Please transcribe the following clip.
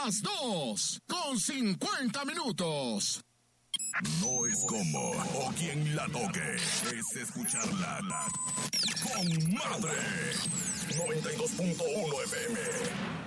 las 2:50. No es como o quien la toque, es escucharla con madre. 92.1 FM.